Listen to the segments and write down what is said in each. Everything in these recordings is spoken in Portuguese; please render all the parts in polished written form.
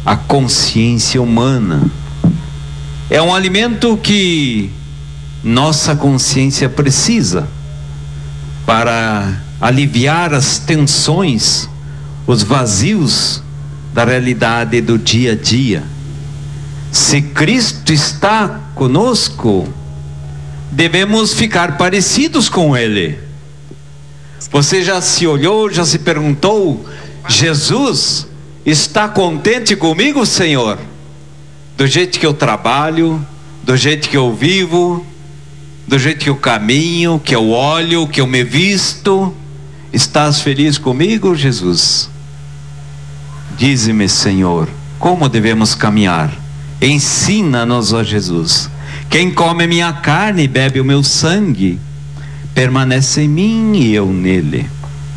a consciência humana. É um alimento que nossa consciência precisa para aliviar as tensões, os vazios da realidade do dia a dia. Se Cristo está conosco, devemos ficar parecidos com Ele. Você já se olhou, já se perguntou: Jesus está contente comigo, Senhor? Do jeito que eu trabalho, do jeito que eu vivo, do jeito que eu caminho, que eu olho, que eu me visto, estás feliz comigo, Jesus? Dize-me, Senhor, como devemos caminhar. Ensina-nos, ó Jesus. Quem come minha carne e bebe o meu sangue, permanece em mim e eu nele.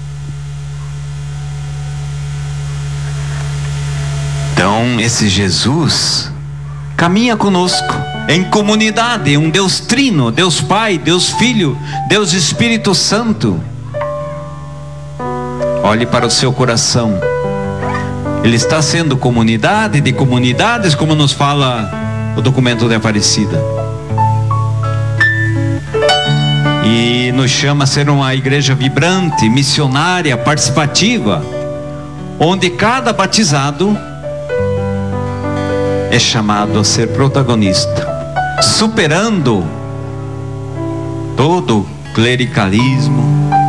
Então, esse Jesus caminha conosco em comunidade, um Deus trino, Deus Pai, Deus Filho, Deus Espírito Santo. Olhe para o seu coração. Ele está sendo comunidade de comunidades, como nos fala o documento de Aparecida. E nos chama a ser uma igreja vibrante, missionária, participativa, onde cada batizado é chamado a ser protagonista, superando todo o clericalismo,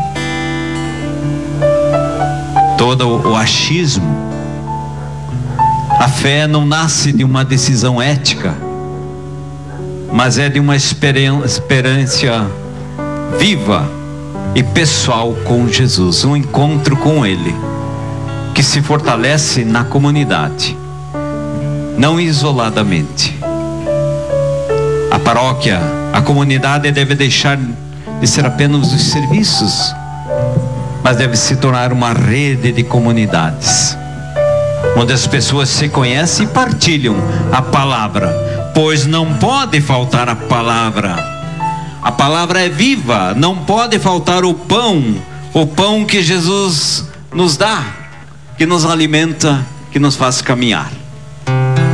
todo o achismo. A fé não nasce de uma decisão ética, mas é de uma experiência viva e pessoal com Jesus, um encontro com Ele, que se fortalece na comunidade, não isoladamente. A paróquia, a comunidade deve deixar de ser apenas os serviços, mas deve se tornar uma rede de comunidades, onde as pessoas se conhecem e partilham a palavra, pois não pode faltar a palavra. A palavra é viva, não pode faltar o pão que Jesus nos dá, que nos alimenta, que nos faz caminhar.